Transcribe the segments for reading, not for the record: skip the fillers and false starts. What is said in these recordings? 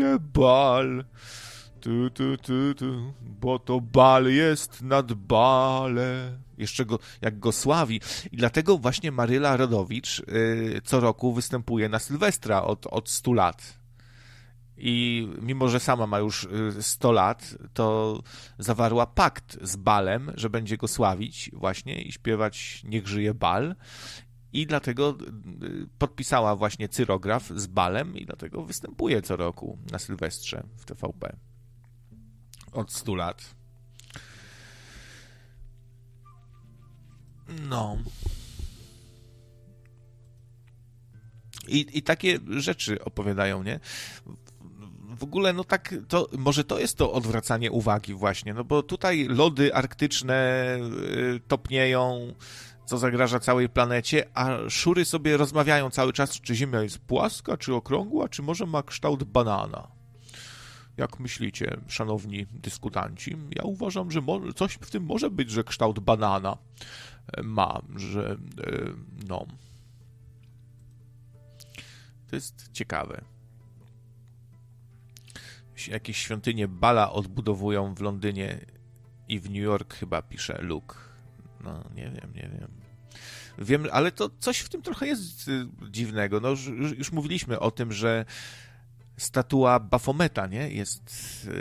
żyje bal. Bo to bal jest nad bale. Jeszcze jak go sławi. I dlatego właśnie Maryla Rodowicz co roku występuje na Sylwestra od 100 lat. I mimo, że sama ma już 100 lat, to zawarła pakt z balem, że będzie go sławić właśnie i śpiewać Niech żyje bal. I dlatego podpisała właśnie cyrograf z balem i dlatego występuje co roku na Sylwestrze w TVP. Od 100 lat. No. I takie rzeczy opowiadają, nie? W ogóle, no tak, to może to jest to odwracanie uwagi właśnie, no bo tutaj lody arktyczne topnieją, co zagraża całej planecie, a szury sobie rozmawiają cały czas, czy Ziemia jest płaska, czy okrągła, czy może ma kształt banana. Jak myślicie, szanowni dyskutanci? Ja uważam, że coś w tym może być, że kształt banana ma, że no. To jest ciekawe. Jakieś świątynie Bala odbudowują w Londynie i w New York chyba, pisze Luke. No, nie wiem. Wiem, ale to coś w tym trochę jest dziwnego. No, już mówiliśmy o tym, że statua Bafometa, nie? Jest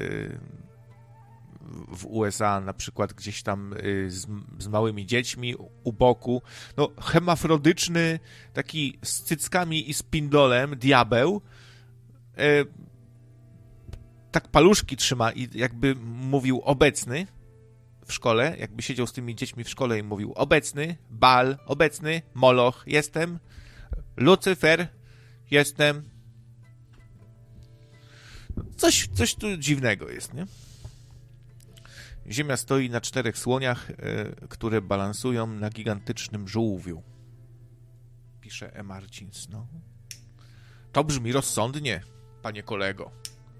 w USA na przykład gdzieś tam z małymi dziećmi u boku. No, hemafrodyczny, taki z cyckami i z pindolem, diabeł, tak paluszki trzyma i jakby mówił obecny w szkole, jakby siedział z tymi dziećmi w szkole i mówił obecny, Bal, obecny, Moloch, jestem, Lucyfer, jestem. Coś tu dziwnego jest, nie? Ziemia stoi na 4 słoniach, które balansują na gigantycznym żółwiu. Pisze E. Marcins, no. To brzmi rozsądnie, panie kolego.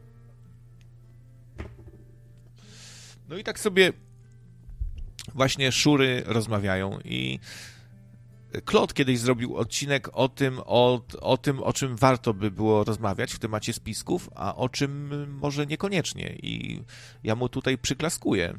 No i tak sobie właśnie szury rozmawiają i Claude kiedyś zrobił odcinek o tym, o czym warto by było rozmawiać w temacie spisków, a o czym może niekoniecznie. I ja mu tutaj przyklaskuję.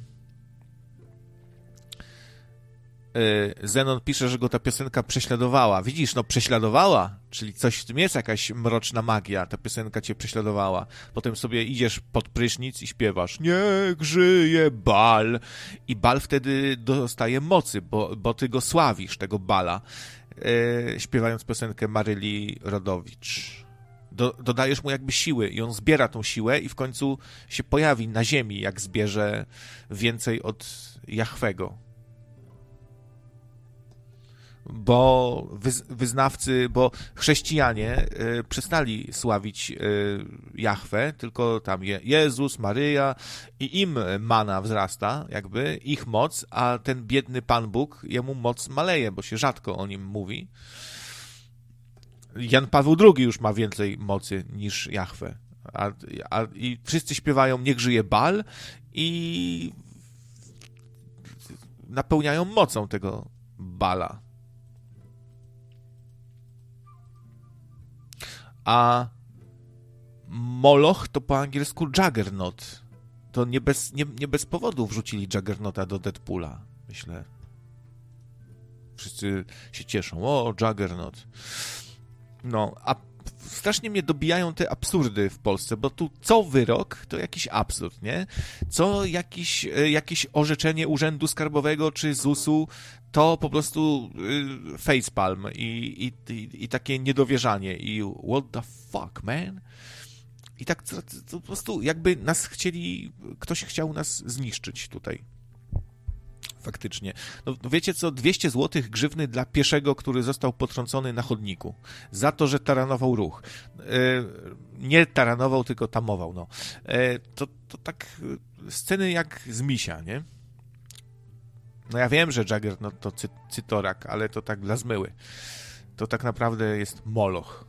Zenon pisze, że go ta piosenka prześladowała. Widzisz, no prześladowała, czyli coś w tym jest, jakaś mroczna magia. Ta piosenka cię prześladowała. Potem sobie idziesz pod prysznic i śpiewasz Niech żyje Bal. I Bal wtedy dostaje mocy, bo ty go sławisz, tego Bala, śpiewając piosenkę Maryli Rodowicz. Dodajesz mu jakby siły i on zbiera tą siłę i w końcu się pojawi na ziemi, jak zbierze więcej od Jahwego. Bo wyznawcy, bo chrześcijanie przestali sławić Jahwe, tylko tam Jezus, Maryja i im mana wzrasta, jakby ich moc, a ten biedny Pan Bóg, jemu moc maleje, bo się rzadko o nim mówi. Jan Paweł II już ma więcej mocy niż Jahwe. I wszyscy śpiewają Niech żyje Bal i napełniają mocą tego Bala. A Moloch to po angielsku Juggernaut. To nie bez powodu wrzucili Juggernauta do Deadpoola, myślę. Wszyscy się cieszą. O, Juggernaut. No, a strasznie mnie dobijają te absurdy w Polsce, bo tu co wyrok, to jakiś absurd, nie? Co jakieś orzeczenie Urzędu Skarbowego czy ZUS-u, to po prostu facepalm i takie niedowierzanie i what the fuck, man? I tak to po prostu jakby ktoś chciał nas zniszczyć tutaj. Faktycznie. No wiecie co, 200 zł grzywny dla pieszego, który został potrącony na chodniku. Za to, że taranował ruch. Nie taranował, tylko tamował, no. To tak sceny jak z Misia, nie? No ja wiem, że Juggernaut to cytorak, ale to tak dla zmyły. To tak naprawdę jest Moloch.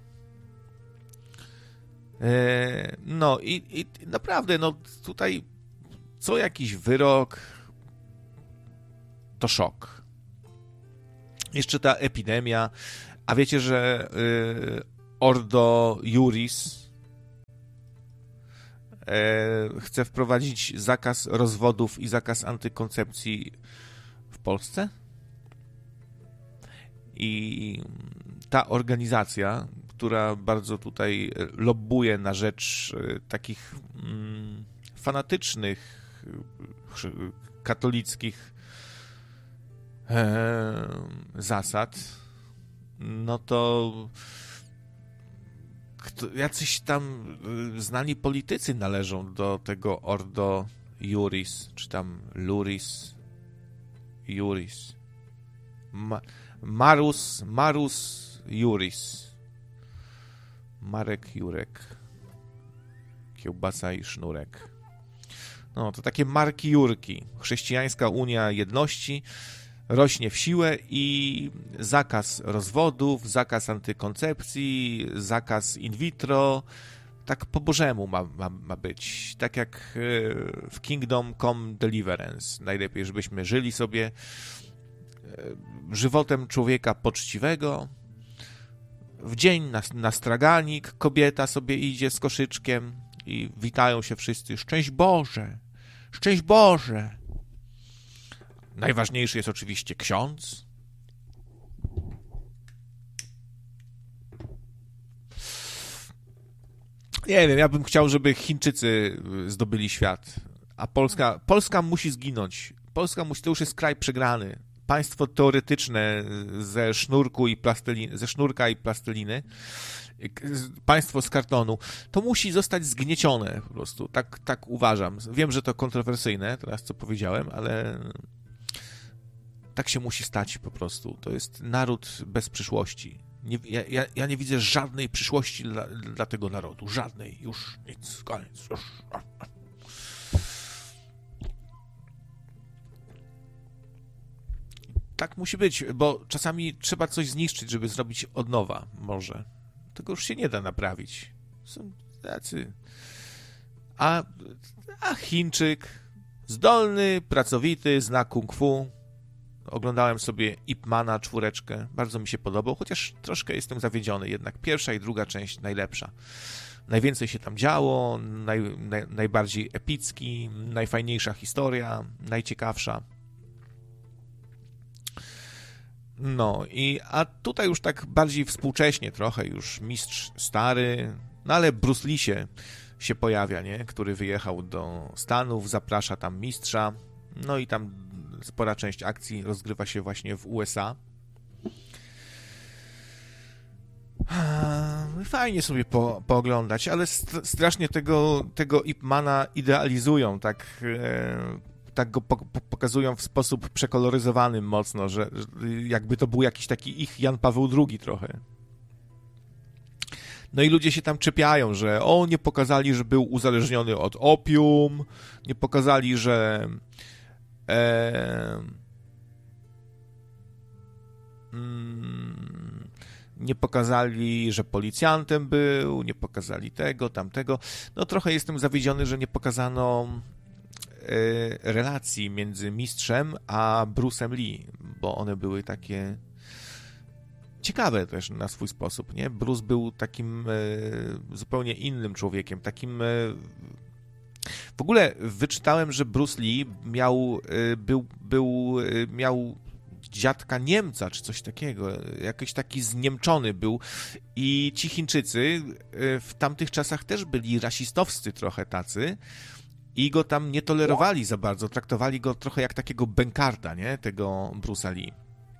No i naprawdę, no tutaj co jakiś wyrok to szok. Jeszcze ta epidemia. A wiecie, że Ordo Iuris chce wprowadzić zakaz rozwodów i zakaz antykoncepcji w Polsce. I ta organizacja, która bardzo tutaj lobbuje na rzecz takich fanatycznych, katolickich zasad, no to jacyś tam znani politycy należą do tego Ordo Iuris, czy tam Luris Iuris. Marus Juris. Marek Jurek. Kiełbasa i sznurek. No, to takie marki Jurki. Chrześcijańska Unia Jedności rośnie w siłę i zakaz rozwodów, zakaz antykoncepcji, zakaz in vitro, tak po Bożemu ma być. Tak jak w Kingdom Come Deliverance. Najlepiej, żebyśmy żyli sobie żywotem człowieka poczciwego. W dzień na straganik kobieta sobie idzie z koszyczkiem i witają się wszyscy. Szczęść Boże! Szczęść Boże! Najważniejszy jest oczywiście ksiądz. Nie wiem, ja bym chciał, żeby Chińczycy zdobyli świat, a Polska musi zginąć. To już jest kraj przegrany. Państwo teoretyczne ze sznurka i plasteliny, państwo z kartonu, to musi zostać zgniecione po prostu. Tak uważam. Wiem, że to kontrowersyjne, teraz co powiedziałem, ale tak się musi stać po prostu. To jest naród bez przyszłości. Ja nie widzę żadnej przyszłości dla tego narodu. Żadnej. Już nic. Koniec. Już. Tak musi być, bo czasami trzeba coś zniszczyć, żeby zrobić od nowa. Może. Tego już się nie da naprawić. Są tacy. A Chińczyk, zdolny, pracowity, zna kung fu. Oglądałem sobie Ip Mana 4. Bardzo mi się podobał, chociaż troszkę jestem zawiedziony. Jednak pierwsza i druga część najlepsza. Najwięcej się tam działo, najbardziej epicki, najfajniejsza historia, najciekawsza. No, a tutaj już tak bardziej współcześnie trochę, już mistrz stary, no ale Bruce Lee się pojawia, nie? Który wyjechał do Stanów, zaprasza tam mistrza, no i tam spora część akcji rozgrywa się właśnie w USA. Fajnie sobie pooglądać, ale strasznie tego Ip Mana idealizują, tak go pokazują w sposób przekoloryzowany mocno, że jakby to był jakiś taki ich Jan Paweł II trochę. No i ludzie się tam czepiają, że nie pokazali, że był uzależniony od opium, nie pokazali, że nie pokazali, że policjantem był, nie pokazali tego, tamtego. No trochę jestem zawiedziony, że nie pokazano relacji między mistrzem a Bruce'em Lee, bo one były takie ciekawe też na swój sposób, nie? Bruce był takim zupełnie innym człowiekiem, takim w ogóle wyczytałem, że Bruce Lee miał dziadka Niemca, czy coś takiego, jakiś taki zniemczony był i ci Chińczycy w tamtych czasach też byli rasistowscy trochę tacy i go tam nie tolerowali za bardzo, traktowali go trochę jak takiego bękarda, nie? Tego Bruce'a Lee.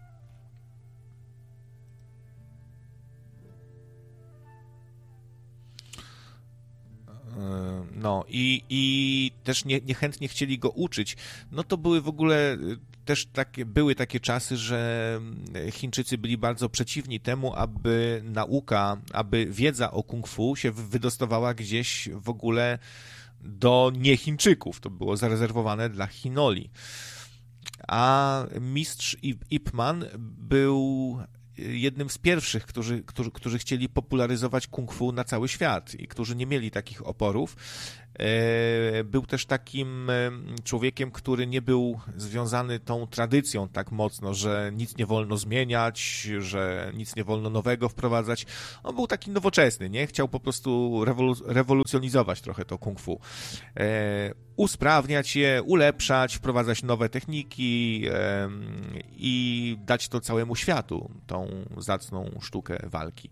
No i też niechętnie chcieli go uczyć. No to były w ogóle też były takie czasy, że Chińczycy byli bardzo przeciwni temu, aby wiedza o kung fu się wydostawała gdzieś w ogóle do Niechińczyków. To było zarezerwowane dla Chinoli. A mistrz Ip Man był jednym z pierwszych, którzy chcieli popularyzować kung fu na cały świat i którzy nie mieli takich oporów. Był też takim człowiekiem, który nie był związany tą tradycją tak mocno, że nic nie wolno zmieniać, że nic nie wolno nowego wprowadzać. On był taki nowoczesny, nie? Chciał po prostu rewolucjonizować trochę to kung fu. Usprawniać je, ulepszać, wprowadzać nowe techniki i dać to całemu światu, tą zacną sztukę walki.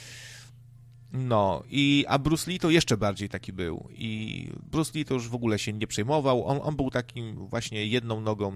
No, a Bruce Lee to jeszcze bardziej taki był. I Bruce Lee to już w ogóle się nie przejmował. On był takim właśnie jedną nogą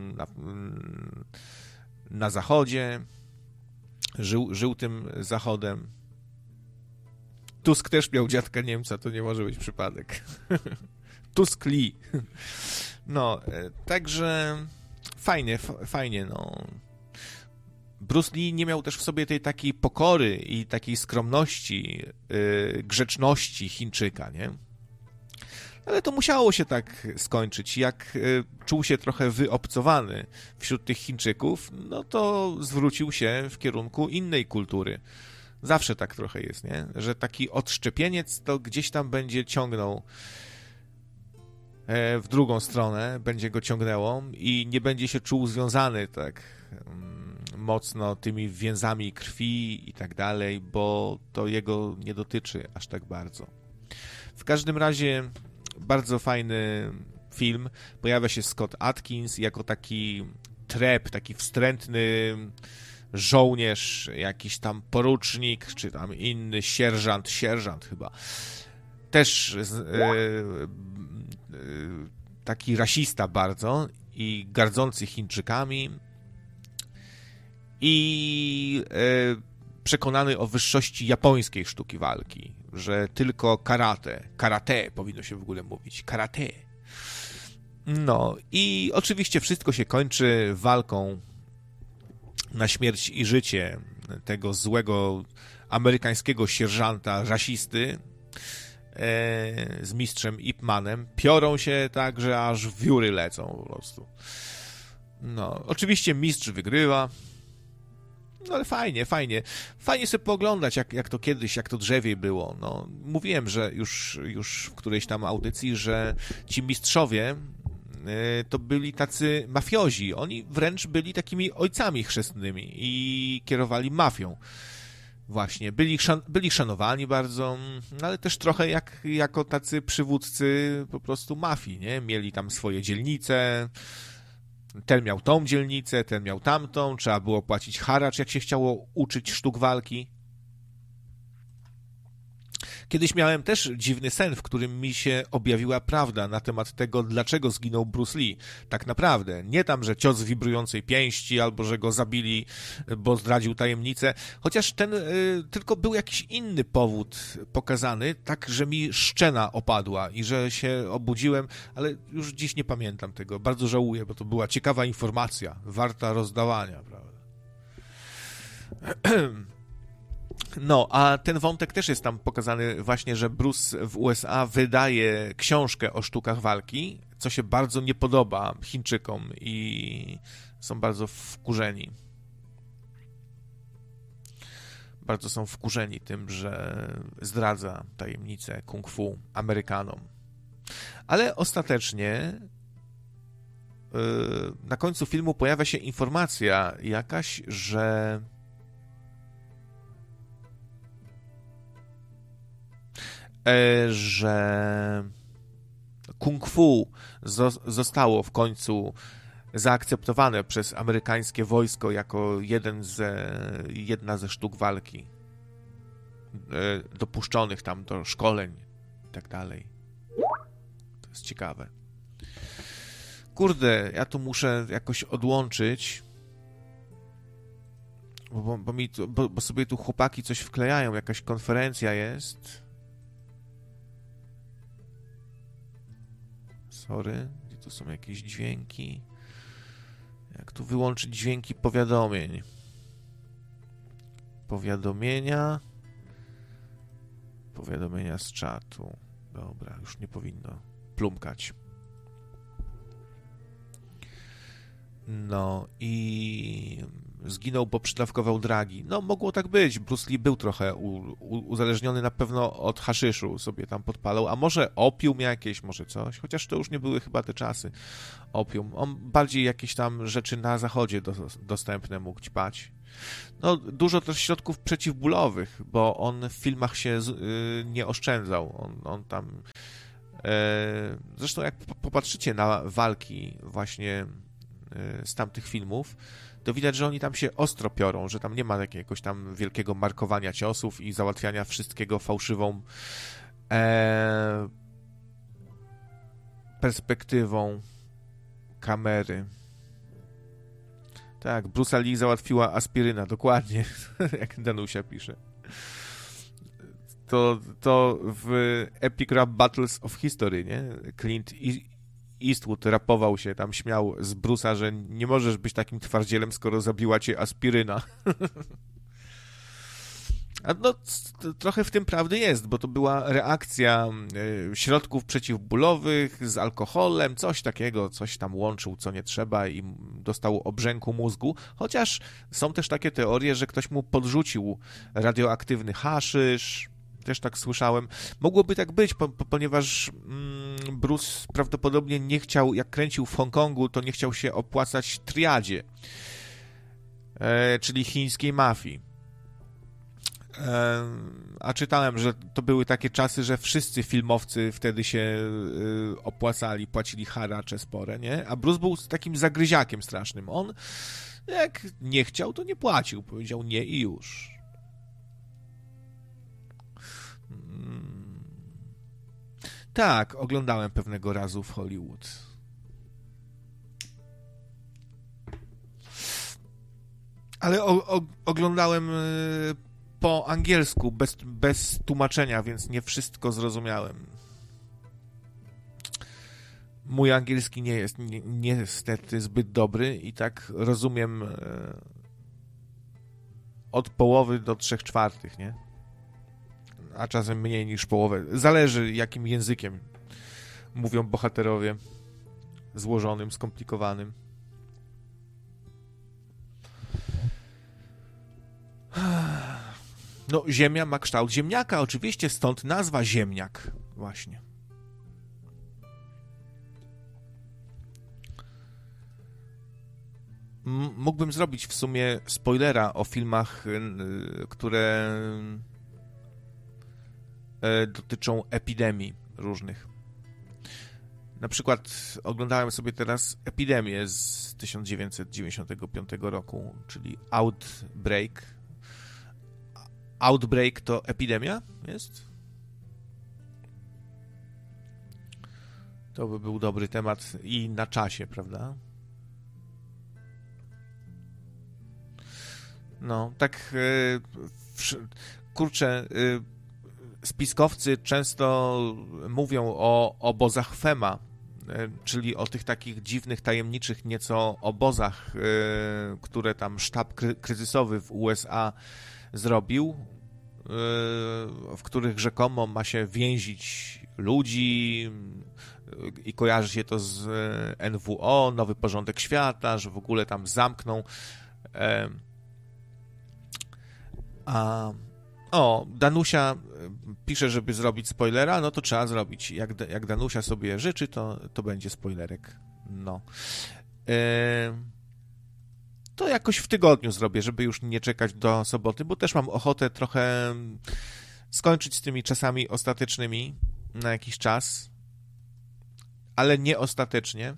na zachodzie. Żył tym zachodem. Tusk też miał dziadka Niemca, to nie może być przypadek. Tusk Lee. No, także fajnie, no. Bruce Lee nie miał też w sobie tej takiej pokory i takiej skromności, grzeczności Chińczyka, nie? Ale to musiało się tak skończyć. Jak czuł się trochę wyobcowany wśród tych Chińczyków, no to zwrócił się w kierunku innej kultury. Zawsze tak trochę jest, nie? Że taki odszczepieniec to gdzieś tam będzie ciągnął w drugą stronę, będzie go ciągnęło i nie będzie się czuł związany tak mocno tymi więzami krwi i tak dalej, bo to jego nie dotyczy aż tak bardzo. W każdym razie bardzo fajny film. Pojawia się Scott Adkins jako taki trep, taki wstrętny żołnierz, jakiś tam porucznik, czy tam inny sierżant chyba. Też taki rasista bardzo i gardzący Chińczykami i przekonany o wyższości japońskiej sztuki walki, że tylko karate powinno się w ogóle mówić, karate. No i oczywiście wszystko się kończy walką na śmierć i życie tego złego amerykańskiego sierżanta rasisty z mistrzem Ip Manem. Piorą się tak, że aż wióry lecą po prostu. No, oczywiście mistrz wygrywa. No ale fajnie. Fajnie sobie pooglądać, jak to kiedyś, jak to drzewiej było. No, mówiłem, że już w którejś tam audycji, że ci mistrzowie to byli tacy mafiozi. Oni wręcz byli takimi ojcami chrzestnymi i kierowali mafią. Właśnie, byli szanowani bardzo, ale też trochę jako tacy przywódcy po prostu mafii, nie? Mieli tam swoje dzielnice, ten miał tą dzielnicę, ten miał tamtą, trzeba było płacić haracz, jak się chciało uczyć sztuk walki. Kiedyś miałem też dziwny sen, w którym mi się objawiła prawda na temat tego, dlaczego zginął Bruce Lee. Tak naprawdę. Nie tam, że cios wibrującej pięści, albo że go zabili, bo zdradził tajemnicę. Chociaż ten tylko był jakiś inny powód pokazany, tak, że mi szczena opadła i że się obudziłem, ale już dziś nie pamiętam tego. Bardzo żałuję, bo to była ciekawa informacja, warta rozdawania, prawda? No, a ten wątek też jest tam pokazany właśnie, że Bruce w USA wydaje książkę o sztukach walki, co się bardzo nie podoba Chińczykom i są bardzo wkurzeni. Bardzo są wkurzeni tym, że zdradza tajemnicę kung fu Amerykanom. Ale ostatecznie na końcu filmu pojawia się informacja jakaś, że kung fu zostało w końcu zaakceptowane przez amerykańskie wojsko jako jedna ze sztuk walki dopuszczonych tam do szkoleń i tak dalej. To jest ciekawe. Kurde, ja tu muszę jakoś odłączyć, bo sobie tu chłopaki coś wklejają, jakaś konferencja jest. Sorry, gdzie tu są jakieś dźwięki? Jak tu wyłączyć dźwięki powiadomień? Powiadomienia z czatu. Dobra, już nie powinno plumkać. No i zginął, bo przydawkował dragi. No, mogło tak być. Bruce Lee był trochę uzależniony na pewno od haszyszu, sobie tam podpalał, a może opium jakieś, może coś, chociaż to już nie były chyba te czasy. Opium. On bardziej jakieś tam rzeczy na zachodzie dostępne mógł ćpać. No, dużo też środków przeciwbólowych, bo on w filmach się nie oszczędzał. On tam... Zresztą jak popatrzycie na walki właśnie z tamtych filmów, to widać, że oni tam się ostro piorą, że tam nie ma jakiegoś tam wielkiego markowania ciosów i załatwiania wszystkiego fałszywą perspektywą kamery. Tak, Bruce'a Lee załatwiła aspiryna, dokładnie, jak Danusia pisze. To w Epic Rap Battles of History, nie? Clint Eastwood rapował się, tam śmiał z Bruce'a, że nie możesz być takim twardzielem, skoro zabiła cię aspiryna. A no, trochę w tym prawdy jest, bo to była reakcja środków przeciwbólowych z alkoholem, coś takiego, coś tam łączył, co nie trzeba i dostał obrzęku mózgu, chociaż są też takie teorie, że ktoś mu podrzucił radioaktywny haszysz, też tak słyszałem. Mogłoby tak być, ponieważ Bruce prawdopodobnie nie chciał, jak kręcił w Hongkongu, to nie chciał się opłacać triadzie, czyli chińskiej mafii. A czytałem, że to były takie czasy, że wszyscy filmowcy wtedy się opłacali, płacili haracze spore, nie? A Bruce był takim zagryziakiem strasznym. On jak nie chciał, to nie płacił. Powiedział nie i już. Tak, oglądałem pewnego razu w Hollywood. Ale oglądałem po angielsku, bez tłumaczenia, więc nie wszystko zrozumiałem. Mój angielski nie jest niestety zbyt dobry i tak rozumiem od połowy do 3/4, nie? A czasem mniej niż połowę. Zależy, jakim językiem mówią bohaterowie. Złożonym, skomplikowanym. No, Ziemia ma kształt ziemniaka, oczywiście, stąd nazwa Ziemniak. Właśnie. Mógłbym zrobić w sumie spoilera o filmach, które dotyczą epidemii różnych. Na przykład oglądałem sobie teraz Epidemię z 1995 roku, czyli Outbreak. Outbreak to epidemia jest? To by był dobry temat i na czasie, prawda? No, tak kurczę, spiskowcy często mówią o obozach FEMA, czyli o tych takich dziwnych, tajemniczych nieco obozach, które tam sztab kryzysowy w USA zrobił, w których rzekomo ma się więzić ludzi i kojarzy się to z NWO, Nowy Porządek Świata, że w ogóle tam zamkną. Danusia pisze, żeby zrobić spoilera, no to trzeba zrobić. Jak Danusia sobie życzy, to będzie spoilerek. No. To jakoś w tygodniu zrobię, żeby już nie czekać do soboty, bo też mam ochotę trochę skończyć z tymi czasami ostatecznymi na jakiś czas, ale nie ostatecznie.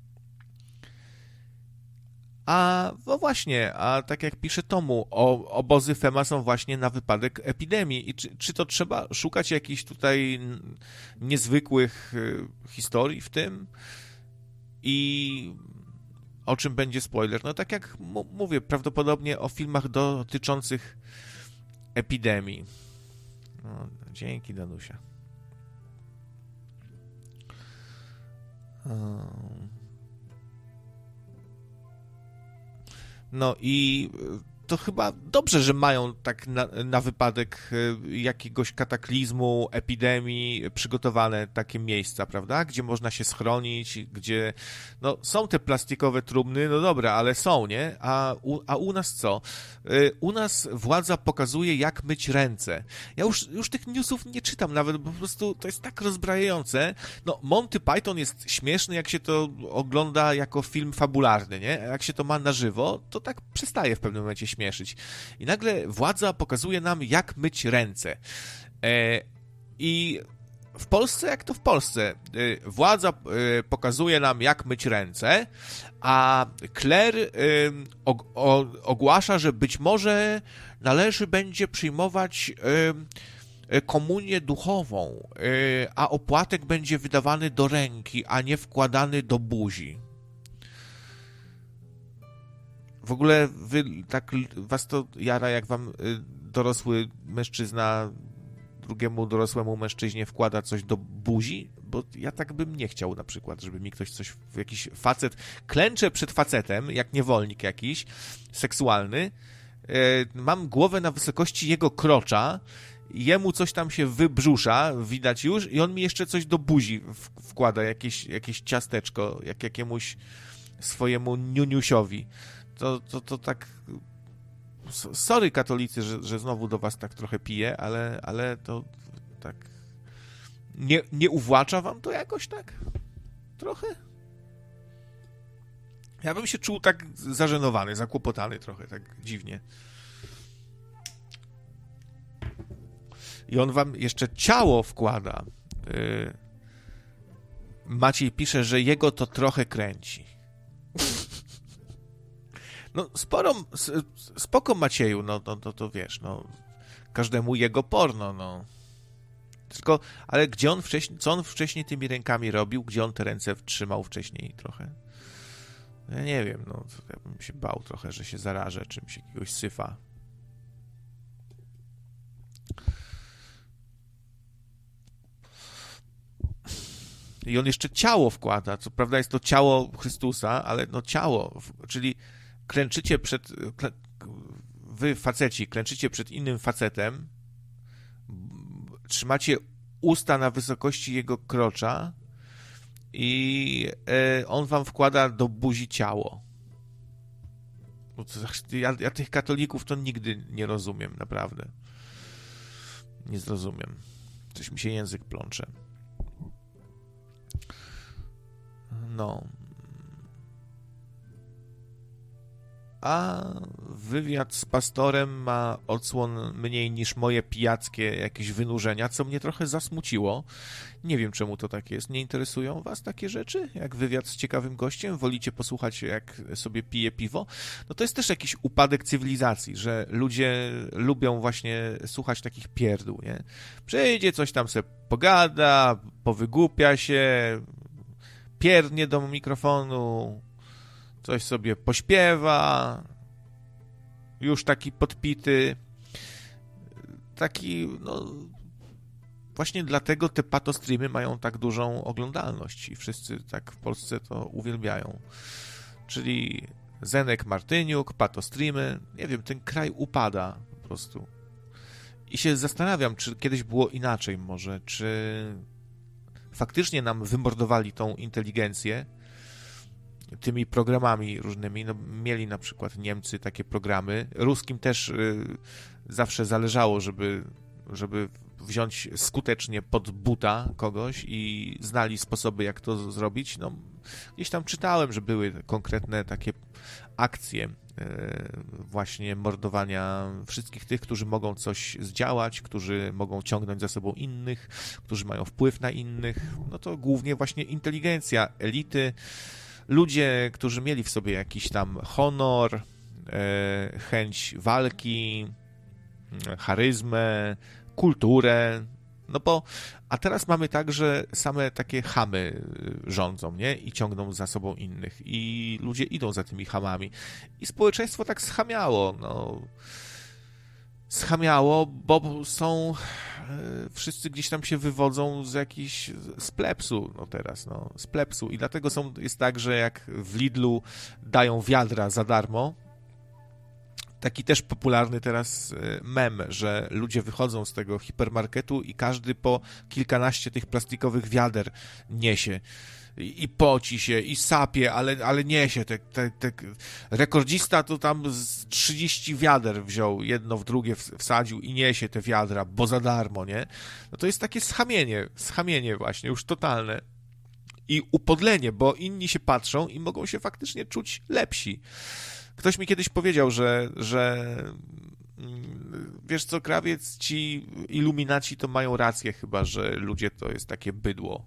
No właśnie, a tak jak pisze Tomu, obozy FEMA są właśnie na wypadek epidemii. I czy to trzeba szukać jakichś tutaj niezwykłych historii w tym? I o czym będzie spoiler? No tak jak mówię, prawdopodobnie o filmach dotyczących epidemii. No, dzięki, Danusia. No i to chyba dobrze, że mają tak na wypadek jakiegoś kataklizmu, epidemii przygotowane takie miejsca, prawda? Gdzie można się schronić, gdzie no, są te plastikowe trumny, no dobra, ale są, nie? A u nas co? U nas władza pokazuje, jak myć ręce. Ja już tych newsów nie czytam nawet, bo po prostu to jest tak rozbrajające. No, Monty Python jest śmieszny, jak się to ogląda jako film fabularny, nie? A jak się to ma na żywo, to tak przestaje w pewnym momencie śmieszyć. I nagle władza pokazuje nam, jak myć ręce. I w Polsce, jak to w Polsce? Władza pokazuje nam, jak myć ręce, a kler ogłasza, że być może należy będzie przyjmować komunię duchową, a opłatek będzie wydawany do ręki, a nie wkładany do buzi. W ogóle was to jara, jak wam dorosły mężczyzna drugiemu dorosłemu mężczyźnie wkłada coś do buzi? Bo ja tak bym nie chciał na przykład, żeby mi ktoś jakiś facet, klęczę przed facetem, jak niewolnik jakiś, seksualny, mam głowę na wysokości jego krocza, jemu coś tam się wybrzusza, widać już, i on mi jeszcze coś do buzi wkłada, jakieś ciasteczko, jak jakiemuś swojemu niuniusiowi. To tak... Sorry, katolicy, że znowu do was tak trochę piję, ale to tak... Nie uwłacza wam to jakoś tak? Trochę? Ja bym się czuł tak zażenowany, zakłopotany trochę, tak dziwnie. I on wam jeszcze ciało wkłada. Maciej pisze, że jego to trochę kręci. No spoko Macieju, no to wiesz, no każdemu jego porno, no. Tylko, ale gdzie on wcześniej, co on wcześniej tymi rękami robił? Gdzie on te ręce trzymał wcześniej trochę? Ja nie wiem, no ja bym się bał trochę, że się zarażę czymś, jakiegoś syfa. I on jeszcze ciało wkłada. Co prawda jest to ciało Chrystusa, ale no ciało, czyli klęczycie wy faceci, klęczycie przed innym facetem, trzymacie usta na wysokości jego krocza i on wam wkłada do buzi ciało. Ja tych katolików to nigdy nie rozumiem, naprawdę. Nie zrozumiem. Coś mi się język plącze. No. A wywiad z pastorem ma odsłon mniej niż moje pijackie jakieś wynurzenia, co mnie trochę zasmuciło. Nie wiem, czemu to tak jest. Nie interesują was takie rzeczy? Jak wywiad z ciekawym gościem? Wolicie posłuchać, jak sobie pije piwo? No to jest też jakiś upadek cywilizacji, że ludzie lubią właśnie słuchać takich pierdół, nie? Przyjdzie, coś tam se pogada, powygłupia się, pierdnie do mikrofonu, coś sobie pośpiewa, już taki podpity, taki, no, właśnie dlatego te patostreamy mają tak dużą oglądalność i wszyscy tak w Polsce to uwielbiają. Czyli Zenek Martyniuk, patostreamy, nie wiem, ten kraj upada po prostu. I się zastanawiam, czy kiedyś było inaczej może, czy faktycznie nam wymordowali tą inteligencję tymi programami różnymi. No, mieli na przykład Niemcy takie programy. Ruskim też zawsze zależało, żeby wziąć skutecznie pod buta kogoś i znali sposoby, jak to zrobić. No, gdzieś tam czytałem, że były konkretne takie akcje właśnie mordowania wszystkich tych, którzy mogą coś zdziałać, którzy mogą ciągnąć za sobą innych, którzy mają wpływ na innych. No to głównie właśnie inteligencja, elity, ludzie, którzy mieli w sobie jakiś tam honor, chęć walki, charyzmę, kulturę, no bo, a teraz mamy tak, że same takie chamy rządzą, nie? I ciągną za sobą innych i ludzie idą za tymi chamami i społeczeństwo tak schamiało, no. Schamiało, bo są wszyscy gdzieś tam się wywodzą z plepsu, no teraz, no, z plepsu i dlatego jest tak, że jak w Lidlu dają wiadra za darmo, taki też popularny teraz mem, że ludzie wychodzą z tego hipermarketu i każdy po kilkanaście tych plastikowych wiader niesie. I poci się, i sapie, ale niesie. Rekordzista to tam z 30 wiader wziął, jedno w drugie wsadził i niesie te wiadra, bo za darmo, nie? No to jest takie schamienie właśnie, już totalne. I upodlenie, bo inni się patrzą i mogą się faktycznie czuć lepsi. Ktoś mi kiedyś powiedział, że wiesz co, krawiec, ci iluminaci to mają rację chyba, że ludzie to jest takie bydło.